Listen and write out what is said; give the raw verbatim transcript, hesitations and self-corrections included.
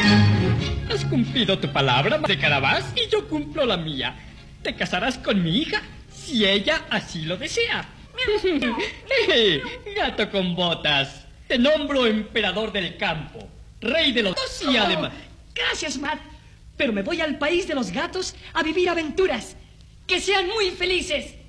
Has cumplido tu palabra de Carabás y yo cumplo la mía. Te casarás con mi hija si ella así lo desea. Gato con botas. Te nombro emperador del campo, rey de los dos y además... Gracias, Matt. Pero me voy al país de los gatos a vivir aventuras. Que sean muy felices.